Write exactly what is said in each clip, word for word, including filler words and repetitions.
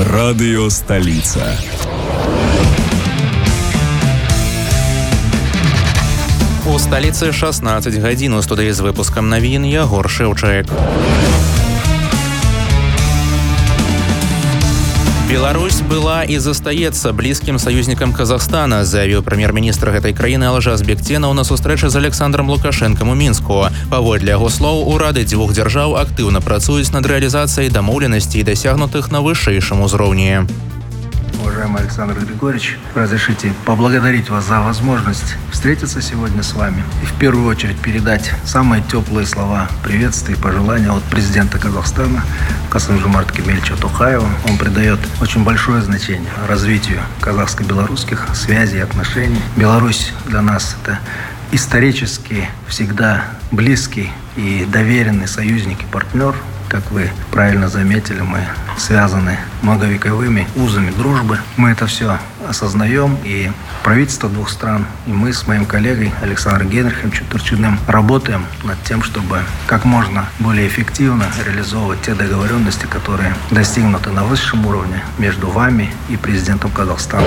Радыё Сталіца. У сталіцы шаснаццаць гадзін. У студыі з выпускам навін Ягор Шэўчык. Беларусь была і застаецца блізкім саюзнікам Казахстана, заявіў прэм'ер-міністр гэтай краіны Алжас Бектенаў на сустрэчы з Александром Лукашэнкам у Мінску. Паводле яго слоў, урады дзвюх дзяржаў актыўна працуюць над рэалізацыяй дамоўленасцей, дасягнутых на вышэйшым узроўні. Уважаемый Александр Григорьевич, разрешите поблагодарить вас за возможность встретиться сегодня с вами и в первую очередь передать самые теплые слова приветствия и пожелания от президента Казахстана Касым-Жомарта Кемелевича Токаева. Он придает очень большое значение развитию казахско-белорусских связей и отношений. Беларусь для нас это исторически всегда близкий и доверенный союзник и партнер. Как вы правильно заметили, мы связаны многовековыми узами дружбы. Мы это все осознаем, и правительство двух стран, и мы с моим коллегой Александром Генриховичем Турчиным работаем над тем, чтобы как можно более эффективно реализовывать те договоренности, которые достигнуты на высшем уровне между вами и президентом Казахстана.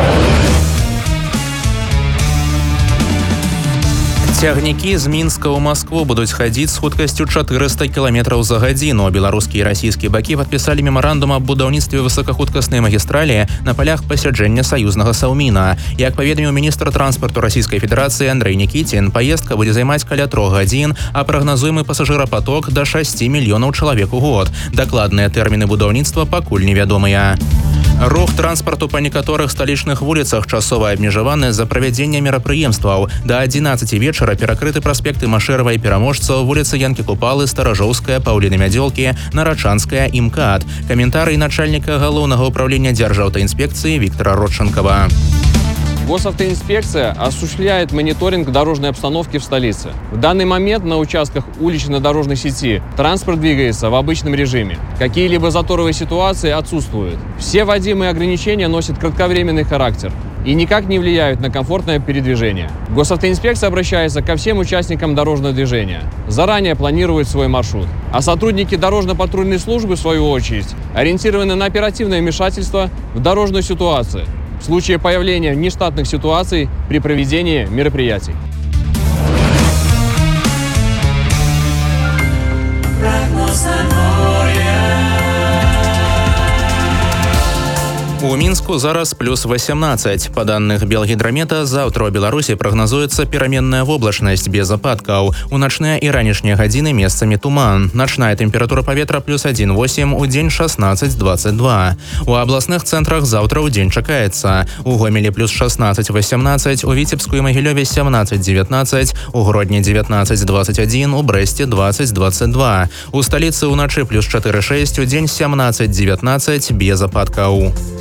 Цягнікі з Мінска ў Маскву будуць хадзіць з хуткасцю чатырыста кіламетраў за гадзіну. Беларускі і расійскі бакі падпісалі мемарандум аб будаўніцтве высокахуткаснай магістралі на палях пасяджэння саюзнага Саўміна. Як паведаміў міністр транспарту Расійскай Федэрацыі Андрэй Нікіцін, паездка будзе займаць каля трох гадзін, а прагназуемы пасажырапаток да шасці мільёнаў чалавек у год. Дакладныя тэрміны будаўніцтва пакуль невядомыя. Рух транспарту па некаторых сталічных вуліцах часова абмежаваны за правядзенне мерапрыемстваў. Да адзінаццаці вечара перакрыты праспекты Машэрава і Пераможцаў, вуліцы Янкі Купалы, Старажоўская, Паўліны Мядзёлкі, Нарачанская і МКАД. Каментарый начальніка галоўнага ўправлення Дзяржаўтаінспекцыі Виктора Родченкова. Госавтоинспекция осуществляет мониторинг дорожной обстановки в столице. В данный момент на участках улично-дорожной сети транспорт двигается в обычном режиме. Какие-либо заторовые ситуации отсутствуют. Все вводимые ограничения носят кратковременный характер и никак не влияют на комфортное передвижение. Госавтоинспекция обращается ко всем участникам дорожного движения. Заранее планирует свой маршрут. А сотрудники дорожно-патрульной службы, в свою очередь, ориентированы на оперативное вмешательство в дорожную ситуацию в случае появления нештатных ситуаций при проведении мероприятий. У Мінску зараз плюс васямнаццаць. Па даных Белгідрамета, заўтра ў Беларусі прагназуецца пераменная воблачнасць без ападкаў. У начныя і ранішнія гадзіны месцамі туман. Начная тэмпература паветра плюс адзін восем, у дзень шаснаццаць дваццаць два. У абласных цэнтрах заўтра ў дзень чакаецца. У Гомелі плюс шаснаццаць васямнаццаць, у Віцебску і Магілёве сямнаццаць дзевятнаццаць, у Гродні дзевятнаццаць дваццаць адзін, у Брэсце дваццаць дваццаць два. У сталіцы ўначы плюс чатыры шэсць, у дзень сямнаццаць дзевятнаццаць без ападкаў.